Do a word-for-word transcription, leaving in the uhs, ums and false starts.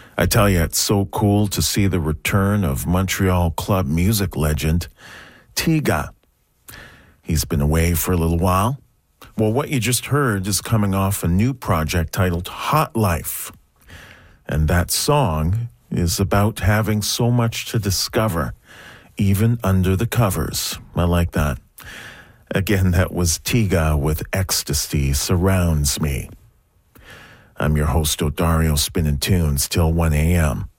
I tell you, it's so cool to see the return of Montreal club music legend, Tiga. He's been away for a little while. Well, what you just heard is coming off a new project titled Hot Life. And that song is about having so much to discover, even under the covers. I like that. Again, that was Tiga with Ecstasy Surrounds Me. I'm your host, Odario, spinning tunes till one a.m.